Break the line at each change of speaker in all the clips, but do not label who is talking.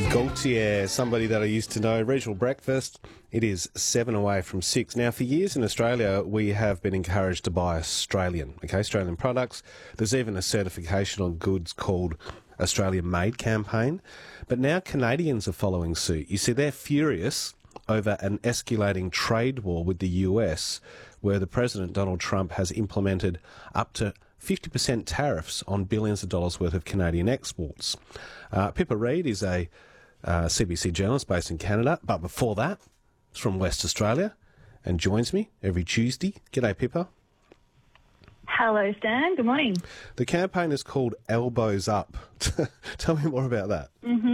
Gaultier, somebody that I used to know. Regional breakfast. It is 7 away from 6. Now, for years in Australia, we have been encouraged to buy Australian products. There's even a certification on goods called Australian Made campaign. But now Canadians are following suit. You see, they're furious over an escalating trade war with the US, where the President, Donald Trump, has implemented up to 50% tariffs on billions of dollars worth of Canadian exports. Pippa Reid is a CBC journalist based in Canada, but before that, it's from West Australia and joins me every Tuesday. G'day, Pippa.
Hello, Stan. Good morning.
The campaign is called Elbows Up. Tell me more about that.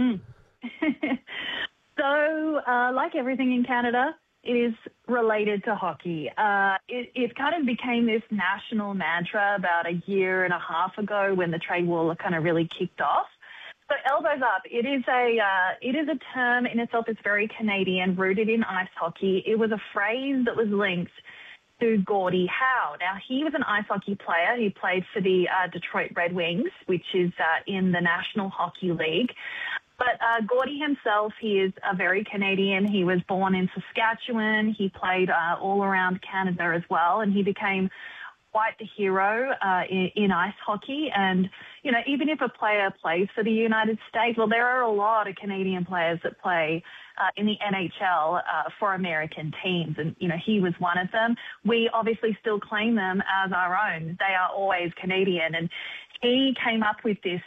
So, like everything in Canada, it is related to hockey. It kind of became this national mantra about a year and a half ago when the trade war kind of really kicked off. So elbows up, it is a term in itself. It's very Canadian, rooted in ice hockey. It was a phrase that was linked to Gordie Howe. Now, he was an ice hockey player. He played for the Detroit Red Wings, which is in the National Hockey League. But Gordie himself, he is a very Canadian. He was born in Saskatchewan. He played all around Canada as well, and he became quite the hero in ice hockey. And, you know, even if a player plays for the United States, well, there are a lot of Canadian players that play in the NHL for American teams. And, you know, he was one of them. We obviously still claim them as our own. They are always Canadian. And he came up with this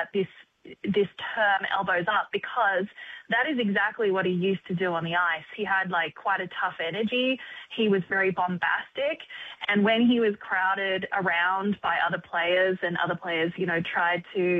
term elbows up because that is exactly what he used to do on the ice. He had like quite a tough energy. He was very bombastic. And when he was crowded around by other players and other players, you know, tried to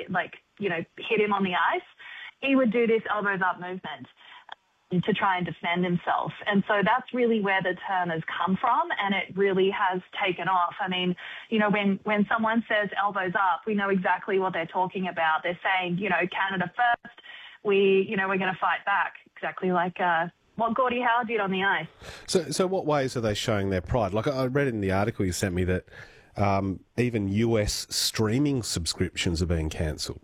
hit him on the ice, he would do this elbows up movement to try and defend himself. And so that's really where the term has come from, and it really has taken off. I mean, you know, when someone says elbows up, we know exactly what they're talking about. They're saying, you know, Canada first, we're going to fight back, exactly like what Gordie Howe did on the ice.
So what ways are they showing their pride? Like I read in the article you sent me that even US streaming subscriptions are being cancelled.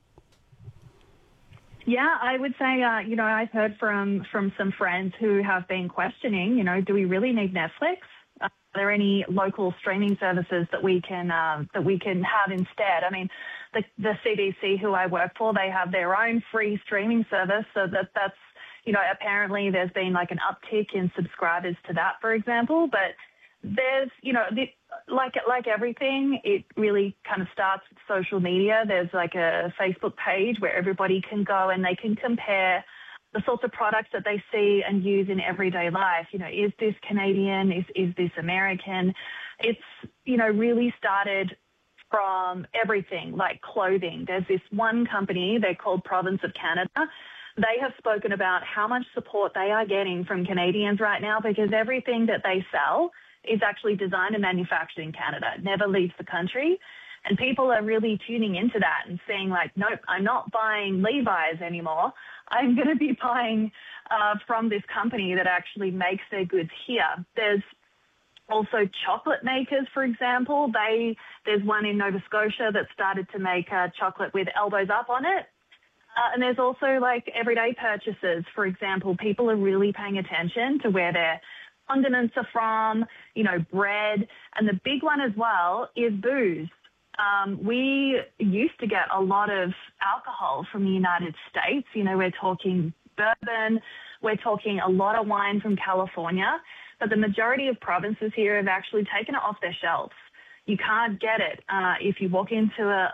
Yeah, I would say, you know, I've heard from some friends who have been questioning, you know, do we really need Netflix? Are there any local streaming services that we can have instead? I mean, the CBC, who I work for, they have their own free streaming service, so that's, you know, apparently there's been like an uptick in subscribers to that, for example. But there's, you know, like everything, it really kind of starts with social media. There's like a Facebook page where everybody can go and they can compare the sorts of products that they see and use in everyday life. You know, is this Canadian? Is this American? It's, you know, really started from everything like clothing. There's this one company, they're called Province of Canada. They have spoken about how much support they are getting from Canadians right now because everything that they sell is actually designed and manufactured in Canada. It never leaves the country. And people are really tuning into that and saying like, nope, I'm not buying Levi's anymore. I'm going to be buying from this company that actually makes their goods here. There's also chocolate makers, for example. There's one in Nova Scotia that started to make chocolate with elbows up on it. And there's also like everyday purchases. For example, people are really paying attention to where their condiments are from, you know, bread. And the big one as well is booze. We used to get a lot of alcohol from the United States. You know, we're talking bourbon, we're talking a lot of wine from California, but the majority of provinces here have actually taken it off their shelves. You can't get it. If you walk into a